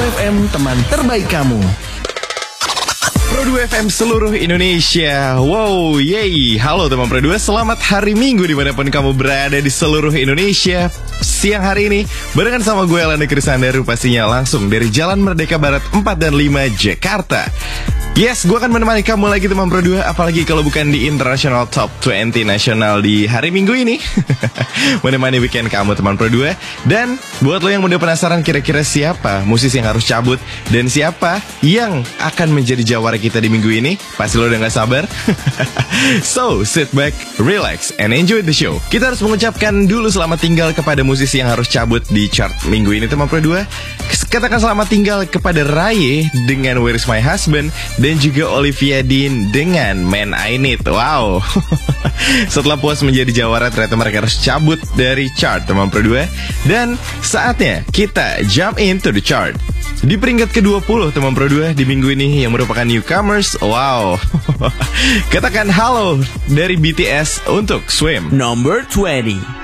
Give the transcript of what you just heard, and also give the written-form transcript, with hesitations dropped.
FM, teman terbaik kamu. Pro 2 FM seluruh Indonesia. Wow, yeay. Halo teman Pro 2, selamat hari Minggu dimanapun kamu berada di seluruh Indonesia. Siang hari ini, barengan sama gue Elanda Krisandaru, pastinya langsung dari Jalan Merdeka Barat 4 dan 5 Jakarta. Yes, gue akan menemani kamu lagi teman Pro 2, apalagi kalau bukan di International Top 20 Nasional di hari Minggu ini. Menemani weekend kamu teman Pro 2. Dan buat lo yang udah penasaran kira-kira siapa musisi yang harus cabut dan siapa yang akan menjadi jawara kita di minggu ini, pasti lo udah gak sabar. So, sit back, relax, and enjoy the show. Kita harus mengucapkan dulu selamat tinggal kepada musisi yang harus cabut di chart minggu ini teman Pro 2. Katakan selamat tinggal kepada Raye dengan Where Is My Husband, dan juga Olivia Dean dengan Man I Need. Wow. Setelah puas menjadi jawara, ternyata mereka harus cabut dari chart teman Pro 2. Dan saatnya kita jump into the chart. Di peringkat ke-20 teman Pro 2 di minggu ini yang merupakan newcomers. Wow. Katakan halo dari BTS untuk Swim. Number 20.